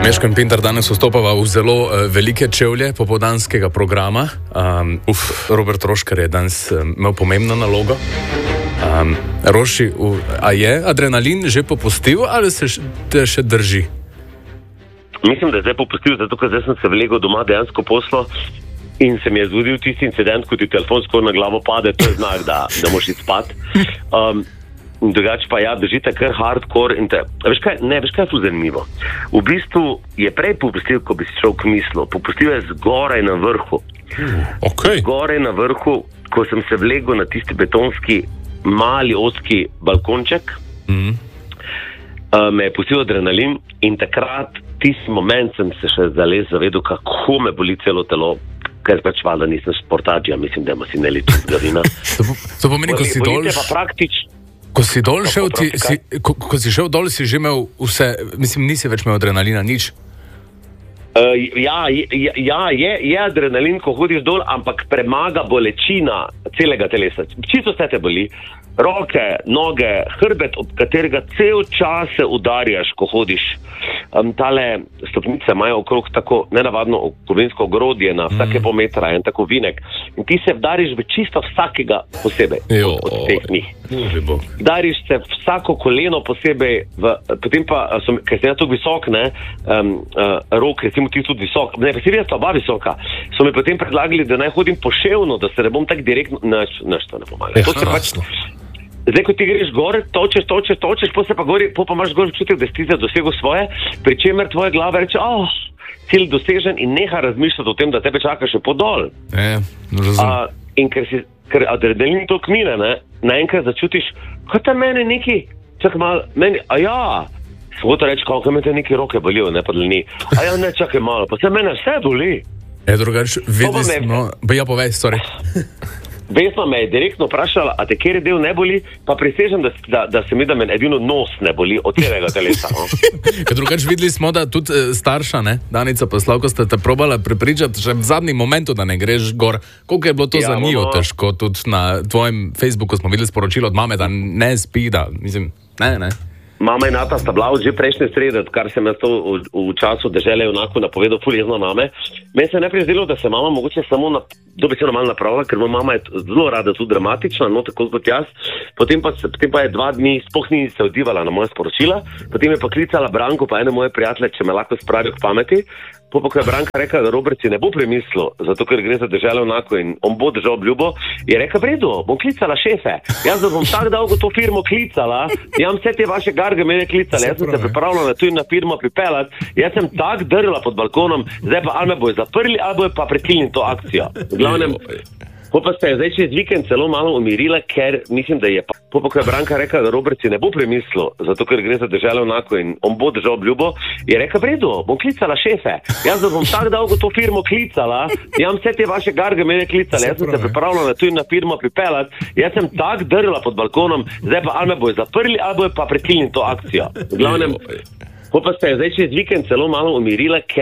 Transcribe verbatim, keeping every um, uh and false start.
Meško in Pintar danes vstopava v zelo uh, velike čevlje popoldanskega programa. Um, uf, Robert Roškar je danes um, imel pomembno nalogo. Um, Roši, uh, a je adrenalin že popustil ali se š, te še drži? Mislim, da je zdaj popustil, zato ker zdaj sem se vlegel doma dejansko poslo in se mi je zgodil tisti incident, ko ti telefon skoro na glavo pade, to je znak, da, da moraš iti spat. Um, Drugače pa ja, držite kar hardcore in te, veš kaj, ne, veš kaj je tu zanimivo. V bistvu je prej popustil, ko bi si šel k mislu. Popustil je zgoraj na vrhu. Okay. Zgoraj na vrhu, ko sem se vlegel na tisti betonski, mali, ozki balkonček, mm. uh, me je pustil adrenalin in takrat, tisti moment sem se še zales zavedel, kako me boli celo telo, ker pač valjda nisem športađija, mislim, da ima si ne liči zgodina. To pomeni, ko si dol... Ko si dol šel, ti, si, ko, ko si šel dol, si že imel vse, mislim, nisi več imel adrenalina, nič? Uh, ja, ja, ja je, je adrenalin, ko hodiš dol, ampak premaga bolečina celega telesa. Čisto vse te boli. Roke, noge, hrbet, od katerega cel čas se udarjaš, ko hodiš. Um, tale stopnice imajo okrog tako nenavadno kovinsko ogrodje na vsake mm. pol metra, en tako vinek. In ti se vdariš v čisto vsakega posebej jo, od, od teh njih. Vdariš se vsako koleno posebej, v, potem pa, so, ker sem ja tako visok, ne, um, uh, rok, recimo ti tudi visok, ne, pa si videl, oba visoka, so mi potem predlagali, da naj hodim poševno, da se ne bom tako direktno, naš, naš to ne pomaga. To se pač... Zdaj, ko ti greš gor, točeš, točeš, točeš, po se pa gori, po pa imaš gor občutek, da si dosegel svoje, pri čemer tvoja glava reče, oh, cilj dosežen in neha razmišljati o tem, da tebe čaka še podol. E, uh, in ker si, ker adrenalin to kmine, ne, naenkrat začutiš, kaj te mene neki, čakaj malo, meni, a ja, svoto reči, kako me te neki roke bolijo, ne pa dlani, a ja, ne, čakaj malo, pa se mene vse boli. E, drugač, videli smo, ba ja povej, sorry. Vesna me je direktno vprašala, a te kjer del ne boli, pa prisežem, da, da, da se mi da men edino nos ne boli od celega telesa. No? Drugač videli smo, da tudi starša, ne, Danica pa Slavko, ste te probala prepričati še v zadnjem momentu, da ne greš gor. Koliko je bilo to ja, za njo no. težko? Tudi na tvojem Facebooku smo videli sporočilo od mame, da ne spi, da, mislim, ne, ne. Mama in nata sta bila že prejšnje srede, kar sem jaz to v, v času dežele onako napovedal ful jezno mame. Meni se je najprej zdelo, da se mama mogoče samo na, dobesedno malo napravila, ker moja mama je zelo rada tudi dramatična, no tako kot jaz. Potem pa, potem pa je dva dni sploh ni se odzivala na moje sporočila, potem je pa klicala Branko pa ene moje prijatelje, če me lahko spravijo k pameti. Po pa, ko je Branka rekla, da Robert si ne bo premislil, zato ker gre za dežele onako in on bo držal obljubo, je rekla, v redu, bom klicala šefe. Jaz bom tak dolgo to firmo klicala, jaz vse te vaše garge mene klicala, jaz sem se pripravljala tu na firmo pripeljati, jaz sem tak drla pod balkonom, zdaj pa ali me bojo zaprli, ali bojo pa prekinili to akcijo. V glavnem, po pa se je zdaj čez vikend celo malo umirila, ker mislim, da je pa. Po pa, ko je Branka rekla, da Robert si ne bo premislil, zato ker gre za dežele onako in on bo držal obljubo, je rekla, v redu, bom klicala šefe. Jaz bom tak dolgo to firmo klicala, jaz vse te vaše garge mene klicala, jaz sem se pripravljala tu na firmo pripeljati, jaz sem tak drla pod balkonom, zdaj pa ali me bojo zaprli, ali bojo pa prekinili to akcijo. V glavnem, po pa se je zdaj čez vikend celo malo umirila, ker